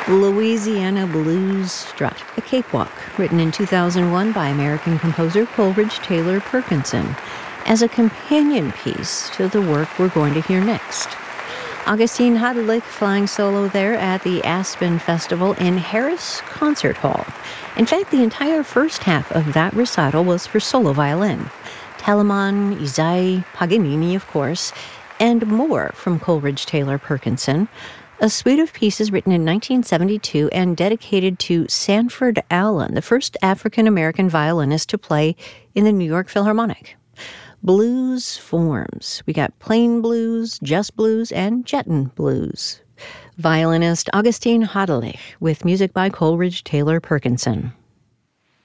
Louisiana Blues Strut, a cakewalk, written in 2001 by American composer Coleridge Taylor Perkinson, as a companion piece to the work we're going to hear next. Augustine Hadelich flying solo there at the Aspen Festival in Harris Concert Hall. In fact, the entire first half of that recital was for solo violin. Telemann, Ysaÿe, Paganini, of course, and more from Coleridge Taylor Perkinson, a suite of pieces written in 1972 and dedicated to Sanford Allen, the first African-American violinist to play in the New York Philharmonic. Blues forms. We got plain blues, just blues, and Jetton blues. Violinist Augustine Hadelich with music by Coleridge Taylor Perkinson.